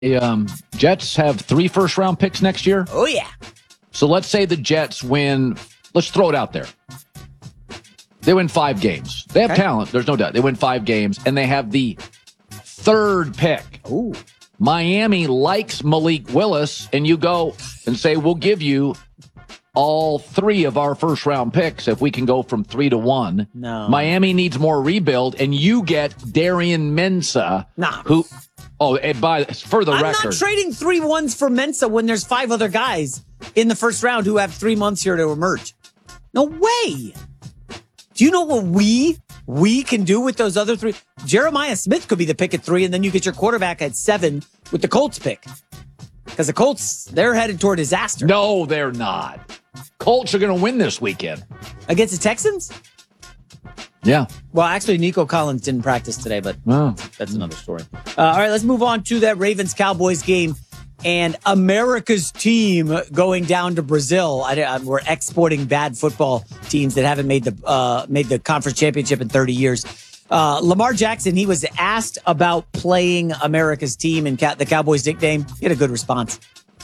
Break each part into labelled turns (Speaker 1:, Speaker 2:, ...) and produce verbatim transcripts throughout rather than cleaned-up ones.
Speaker 1: The um, Jets have three first-round picks next year.
Speaker 2: Oh, yeah.
Speaker 1: So let's say the Jets win. Let's throw it out there. They win five games. They have okay. talent. There's no doubt. They win five games, and they have the third pick.
Speaker 2: Ooh.
Speaker 1: Miami likes Malik Willis, and you go and say, we'll give you all three of our first-round picks if we can go from three to one.
Speaker 2: No.
Speaker 1: Miami needs more rebuild, and you get Darian Mensah,
Speaker 2: nah.
Speaker 1: who – oh, and by for the
Speaker 2: I'm
Speaker 1: record.
Speaker 2: I'm not trading three ones for Mensah when there's five other guys in the first round who have three months here to emerge. No way. Do you know what we we can do with those other three? Jeremiah Smith could be the pick at three, and then you get your quarterback at seven with the Colts pick. Because the Colts, they're headed toward disaster.
Speaker 1: No, they're not. Colts are going to win this weekend.
Speaker 2: Against the Texans?
Speaker 1: Yeah.
Speaker 2: Well, actually, Nico Collins didn't practice today, but
Speaker 1: oh.
Speaker 2: that's another story. Uh, all right, let's move on to that Ravens-Cowboys game and America's team going down to Brazil. I, I, we're exporting bad football teams that haven't made the uh, made the conference championship in thirty years. Uh, Lamar Jackson, he was asked about playing America's team and the Cowboys nickname. He had a good response.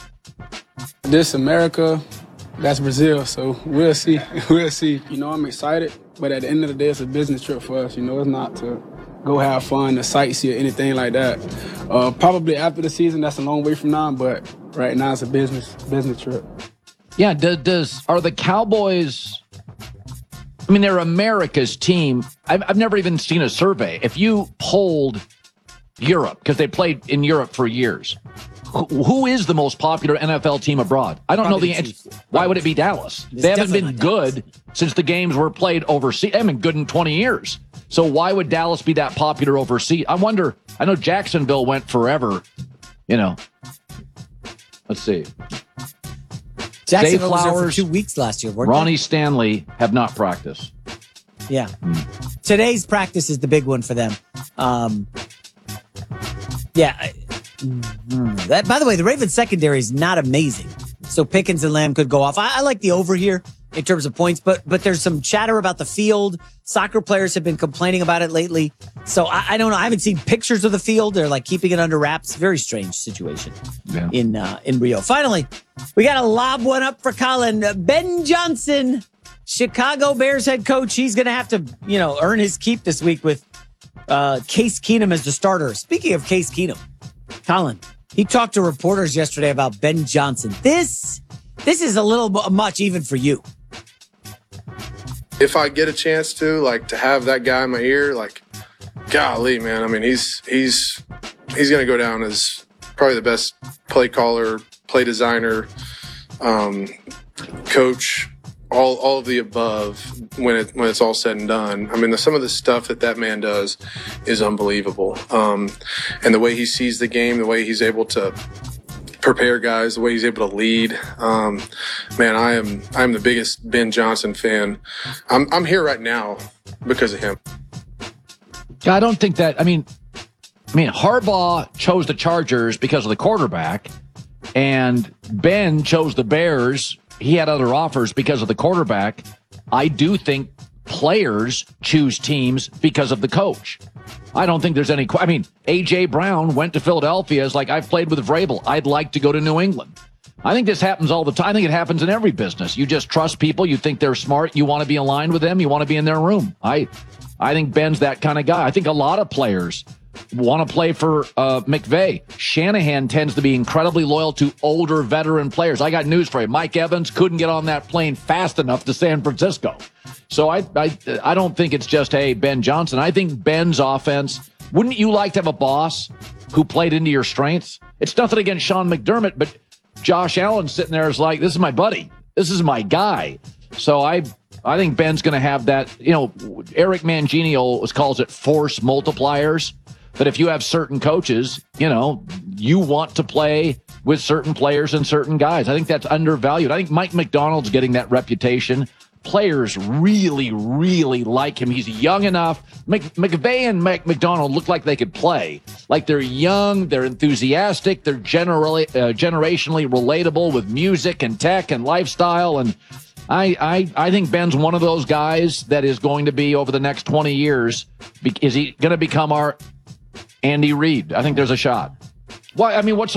Speaker 3: This America, that's Brazil, so we'll see. We'll see. You know, I'm excited, but at the end of the day, it's a business trip for us. You know, it's not to go have fun, to sightsee or anything like that. Uh, probably after the season, that's a long way from now, but right now it's a business business trip.
Speaker 1: Yeah, does, does are the Cowboys... I mean, they're America's team. I've, I've never even seen a survey. If you polled Europe, because they played in Europe for years, who, who is the most popular N F L team abroad? I don't
Speaker 2: Probably
Speaker 1: know the answer.
Speaker 2: Chiefs.
Speaker 1: Why would it be Dallas?
Speaker 2: It's
Speaker 1: they haven't been
Speaker 2: Dallas.
Speaker 1: good since the games were played overseas. They haven't been good in twenty years. So why would Dallas be that popular overseas? I wonder. I know Jacksonville went forever. You know. Let's see.
Speaker 2: Jacksonville was there for two weeks last year.
Speaker 1: Ronnie they? Stanley have not practiced.
Speaker 2: Yeah. Mm. Today's practice is the big one for them. Um, yeah. I, mm, that, by the way, the Ravens secondary is not amazing. So Pickens and Lamb could go off. I, I like the over here in terms of points, but but there's some chatter about the field. Soccer players have been complaining about it lately. So I, I don't know. I haven't seen pictures of the field. They're like keeping it under wraps. Very strange situation
Speaker 1: yeah.
Speaker 2: in uh, in Rio. Finally, we got to lob one up for Colin. Ben Johnson, Chicago Bears head coach. He's going to have to, you know, earn his keep this week with uh, Case Keenum as the starter. Speaking of Case Keenum, Colin, he talked to reporters yesterday about Ben Johnson. This this is a little much even for you.
Speaker 4: If I get a chance to, like, to have that guy in my ear, like, golly, man. I mean, he's he's he's going to go down as probably the best play caller, play designer, um, coach, all all of the above when it when it's all said and done. I mean, the, some of the stuff that that man does is unbelievable. Um, and the way he sees the game, the way he's able to prepare guys, the way he's able to lead. Um, man, I am I'm the biggest Ben Johnson fan. I'm I'm here right now because of him.
Speaker 1: I don't think that. I mean, I mean Harbaugh chose the Chargers because of the quarterback, and Ben chose the Bears. He had other offers because of the quarterback. I do think players choose teams because of the coach. I don't think there's any. I mean, A J. Brown went to Philadelphia. Is like, I've played with Vrabel. I'd like to go to New England. I think this happens all the time. I think it happens in every business. You just trust people. You think they're smart. You want to be aligned with them. You want to be in their room. I, I think Ben's that kind of guy. I think a lot of players want to play for uh, McVay. Shanahan tends to be incredibly loyal to older veteran players. I got news for you. Mike Evans couldn't get on that plane fast enough to San Francisco. So I, I, I don't think it's just, hey, Ben Johnson. I think Ben's offense, wouldn't you like to have a boss who played into your strengths? It's nothing against Sean McDermott, but Josh Allen sitting there is like, this is my buddy. This is my guy. So I I think Ben's going to have that. You know, Eric Mangini always calls it force multipliers. But if you have certain coaches, you know, you want to play with certain players and certain guys. I think that's undervalued. I think Mike McDonald's getting that reputation. Players really, really like him. He's young enough. Mc, McVay and Mc, McDonald look like they could play. Like they're young, they're enthusiastic, they're generally uh, generationally relatable with music and tech and lifestyle. And I, I, I think Ben's one of those guys that is going to be over the next twenty years. Is he going to become our Andy Reid? I think there's a shot. Well, I mean, what's